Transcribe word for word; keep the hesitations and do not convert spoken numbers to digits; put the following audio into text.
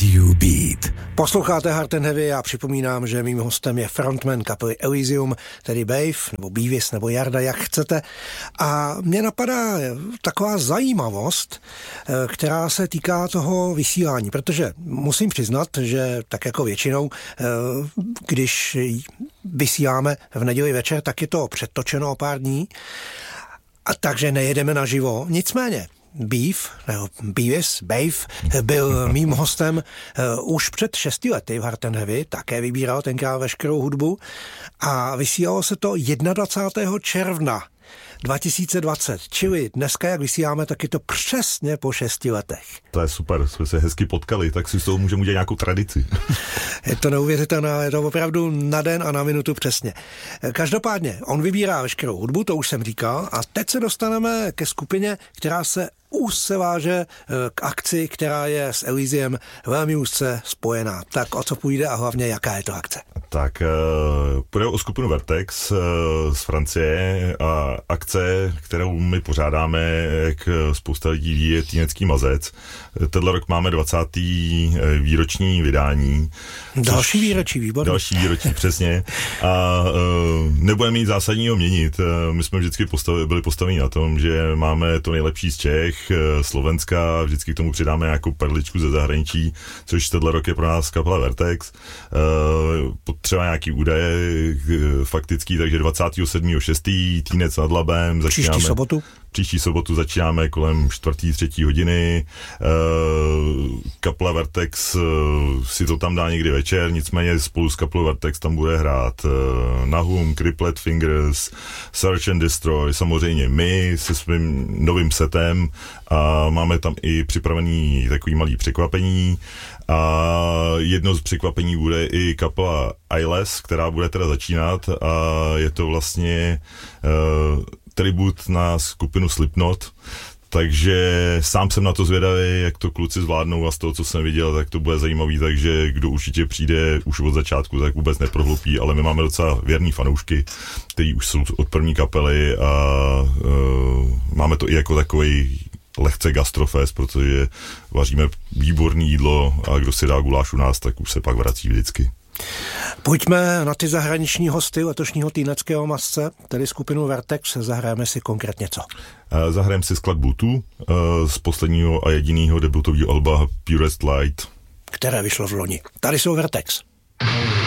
Radio Beat. Posloucháte Hard and Heavy, já připomínám, že mým hostem je frontman kapely Elysium, tedy Bave, nebo Beavis, nebo Jarda, jak chcete. A mě napadá taková zajímavost, která se týká toho vysílání, protože musím přiznat, že tak jako většinou, když vysíláme v neděli večer, tak je to předtočeno o pár dní, a takže nejedeme naživo. Nicméně, Beef, nebo Beavis, Bave, byl mým hostem uh, už před šesti lety v Hard and Heavy, také vybíral tenkrát veškerou hudbu a vysílalo se to dvacátého prvního června dva tisíce dvacet, čili dneska, jak vysíláme, tak je to přesně po šesti letech. To je super, jsme se hezky potkali, tak si z toho můžeme udělat nějakou tradici. Je to neuvěřitelné, je to opravdu na den a na minutu přesně. Každopádně, on vybírá veškerou hudbu, to už jsem říkal, a teď se dostaneme ke skupině, která se úzce váže k akci, která je s Elysiem velmi úzce spojená. Tak o co půjde a hlavně jaká je to akce? Tak půjde o skupinu Vertex z Francie a akce, kterou my pořádáme, jak spousta lidí ví, je Týnecký mazec. Tenhle rok máme dvacátý výroční vydání. Další výročí, výborně. Další výročí, přesně. A nebudeme mít zásadního měnit. My jsme vždycky postavi, byli postaveni na tom, že máme to nejlepší z Čech, Slovenska, vždycky k tomu přidáme nějakou perličku ze zahraničí, což tenhle rok je pro nás kapela Vertex. Potřeba nějaký údaje faktický, takže dvacátého sedmého šestého Týnec nad Labem. Začínáme, příští sobotu? Příští sobotu začínáme kolem čtvrtý, třetí hodiny. Kapela Vertex si to tam dá někdy večer, nicméně spolu s kapelou Vertex tam bude hrát Nahum, Cripplet Fingers, Search and Destroy, samozřejmě my se svým novým setem a máme tam i připravený takový malý překvapení. A jedno z překvapení bude i kapela Eyeless, která bude teda začínat a je to vlastně uh, tribut na skupinu Slipknot, takže sám jsem na to zvědavý, jak to kluci zvládnou a z toho, co jsem viděl, tak to bude zajímavý, takže kdo určitě přijde už od začátku, tak vůbec neprohlupí, ale my máme docela věrný fanoušky, kteří už jsou od první kapely a uh, máme to i jako takový lehce gastrofest, protože vaříme výborné jídlo a kdo si dá guláš u nás, tak už se pak vrací vždycky. Pojďme na ty zahraniční hosty letošního Týneckého mazce, tedy skupinu Vertex. Zahrajeme si konkrétně co? Zahrajeme si skladbu Tu z posledního a jediného debutového alba Purest Light, které vyšlo v loni. Tady jsou Vertex.